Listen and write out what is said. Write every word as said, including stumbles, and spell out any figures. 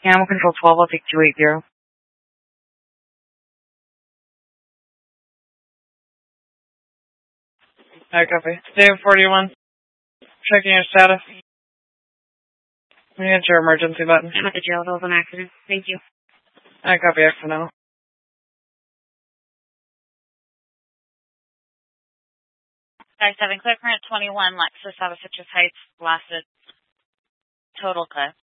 Animal Control twelve, I'll take two eight zero. I copy. Dave forty-one, checking your status. You hit your emergency button. I'm at the jail. There was an accident. Thank you. I copy accidental. Five seven, clear current twenty-one, Lexus out of Citrus Heights, blasted. Total cut.